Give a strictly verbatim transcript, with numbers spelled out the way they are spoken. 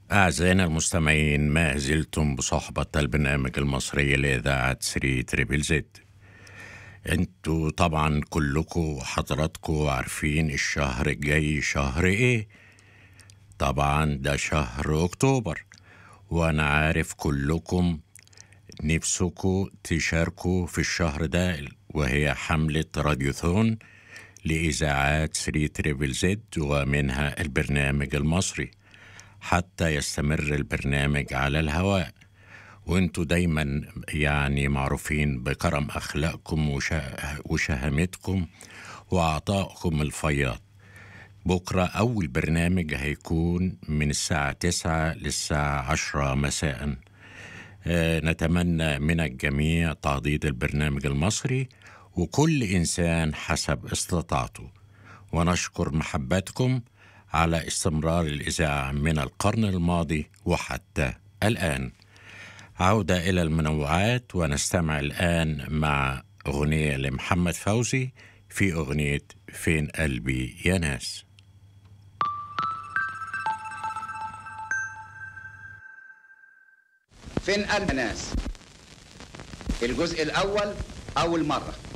أعزائنا المستمعين، ما زلتم بصحبة البرنامج المصري لإذاعة ثري تريبل زد. انتوا طبعا كلكم حضراتكم عارفين الشهر الجاي شهر ايه؟ طبعا ده شهر أكتوبر، وأنا عارف كلكم نفسكم تشاركوا في الشهر ده، وهي حملة راديوثون لإذاعات ثري تريبل زد ومنها البرنامج المصري حتى يستمر البرنامج على الهواء. وانتوا دايما يعني معروفين بكرم أخلاقكم وشه... وشهامتكم وعطائكم الفياض. بكرة أول برنامج هيكون من الساعة تسعة للساعة عشرة مساء. آه نتمنى من الجميع تعضيد البرنامج المصري وكل إنسان حسب استطاعته، ونشكر محبتكم على استمرار الإذاعة من القرن الماضي وحتى الآن. عودة إلى المنوعات، ونستمع الآن مع أغنية لمحمد فوزي في أغنية فين قلبي يا ناس. فين قلبي يا ناس، الجزء الأول أول مرة.